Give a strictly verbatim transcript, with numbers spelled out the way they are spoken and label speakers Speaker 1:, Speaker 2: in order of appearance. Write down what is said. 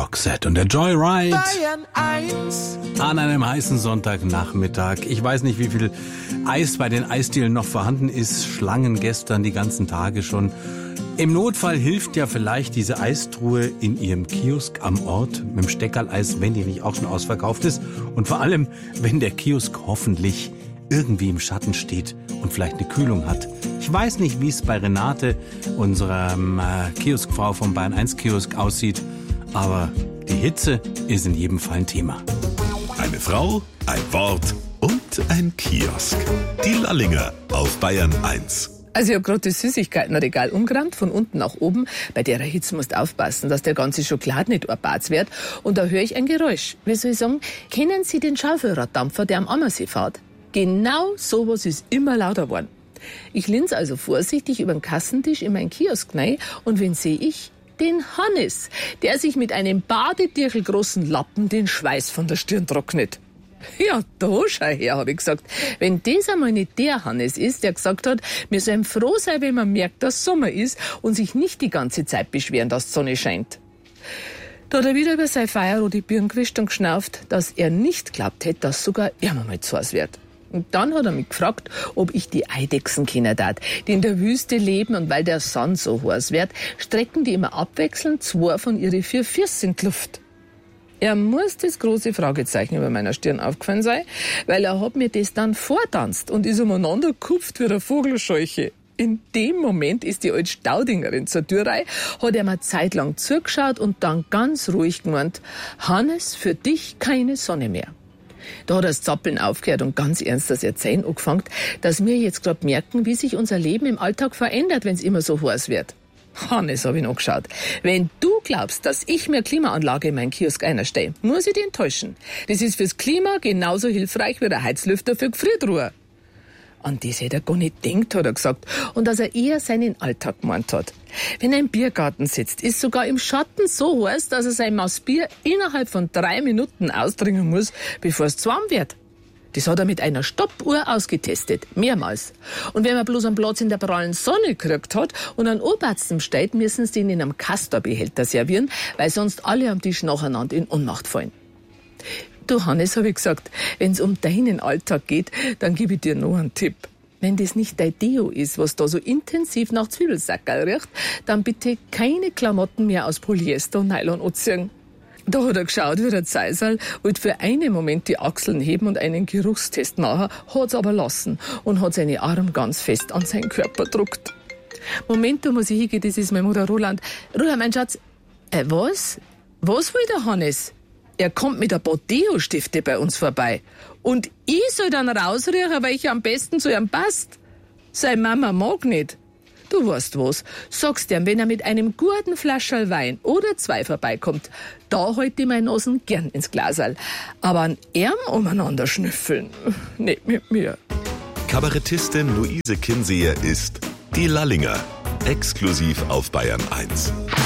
Speaker 1: Roxette und der Joyride
Speaker 2: Bayern eins.
Speaker 1: an einem heißen Sonntagnachmittag. Ich weiß nicht, wie viel Eis bei den Eisdielen noch vorhanden ist. Schlangen gestern die ganzen Tage schon. Im Notfall hilft ja vielleicht diese Eistruhe in Ihrem Kiosk am Ort mit dem Steckerleis, wenn die nicht auch schon ausverkauft ist. Und vor allem, wenn der Kiosk hoffentlich irgendwie im Schatten steht und vielleicht eine Kühlung hat. Ich weiß nicht, wie es bei Renate, unserer äh, Kioskfrau vom Bayern eins Kiosk aussieht, aber die Hitze ist in jedem Fall ein Thema.
Speaker 3: Eine Frau, ein Wort und ein Kiosk. Die Lallinger auf Bayern eins.
Speaker 4: Also ich habe gerade das Süßigkeitenregal umgeräumt, von unten nach oben. Bei der Hitze musst du aufpassen, dass der ganze Schokolade nicht erbatzt wird. Und da höre ich ein Geräusch. Wie soll ich sagen? Kennen Sie den Schaufelraddampfer, der am Ammersee fährt? Genau sowas ist immer lauter geworden. Ich linse also vorsichtig über den Kassentisch in meinen Kiosk rein und wen sehe ich? Den Hannes, der sich mit einem badetierchelgroßen Lappen den Schweiß von der Stirn trocknet. Ja, da schau her, habe ich gesagt. Wenn das einmal nicht der Hannes ist, der gesagt hat, wir sollen froh sein, wenn man merkt, dass Sommer ist und sich nicht die ganze Zeit beschweren, dass die Sonne scheint. Da hat er wieder über seine feierrote Birn gewischt und geschnauft, dass er nicht glaubt hätte, dass sogar er mal zu Hause wird. Und dann hat er mich gefragt, ob ich die Eidechsen kennen darf, die in der Wüste leben, und weil der Sand so heiß wird, strecken die immer abwechselnd zwei von ihren vier Füßen in die Luft. Er muss das große Fragezeichen über meiner Stirn aufgefallen sein, weil er hat mir das dann vortanzt und ist umeinander gekupft wie eine Vogelscheuche. In dem Moment ist die alte Staudingerin zur Tür rein, hat er mir zeitlang zugeschaut und dann ganz ruhig gemeint, Hannes, für dich keine Sonne mehr. Da hat das Zappeln aufgehört und ganz ernst das Erzählen angefangen, dass wir jetzt gerade merken, wie sich unser Leben im Alltag verändert, wenn es immer so heiß wird. Hannes, habe ich noch geschaut. Wenn du glaubst, dass ich mir Klimaanlage in meinen Kiosk einstelle, muss ich dich enttäuschen. Das ist fürs Klima genauso hilfreich wie der Heizlüfter für Gefriertruhe. An das hätte er gar nicht gedacht, hat er gesagt. Und dass er eher seinen Alltag gemeint hat. Wenn er im Biergarten sitzt, ist sogar im Schatten so heiß, dass er sein Maß Bier innerhalb von drei Minuten ausdringen muss, bevor es zu warm wird. Das hat er mit einer Stoppuhr ausgetestet, mehrmals. Und wenn man bloß einen Platz in der prallen Sonne gekriegt hat und einen Oberarzt steht, müssen sie ihn in einem Castor-Behälter servieren, weil sonst alle am Tisch nacheinander in Ohnmacht fallen. Du Hannes, habe ich gesagt, wenn es um deinen Alltag geht, dann gebe ich dir noch einen Tipp. Wenn das nicht dein Deo ist, was da so intensiv nach Zwiebelsackerl riecht, dann bitte keine Klamotten mehr aus Polyester und Nylon anziehen. Da hat er geschaut wie der Zeisal, wollte für einen Moment die Achseln heben und einen Geruchstest machen, hat's aber lassen und hat seine Arme ganz fest an seinen Körper gedruckt. Moment, da muss ich hingehen, das ist mein Mutter Roland. Roland, mein Schatz, äh, was? Was will der Hannes? Er kommt mit ein paar Deo-Stifte bei uns vorbei. Und ich soll dann rausriechen, welcher am besten zu ihm passt. Seine Mama mag nicht. Du weißt was, sagst ihm, wenn er mit einem guten Flascherl Wein oder zwei vorbeikommt, da halt ich meine Nasen gern ins Glaserl. Aber an ihm umeinander schnüffeln, nicht mit mir.
Speaker 3: Kabarettistin Luise Kinseher ist die Lallinger, exklusiv auf Bayern eins.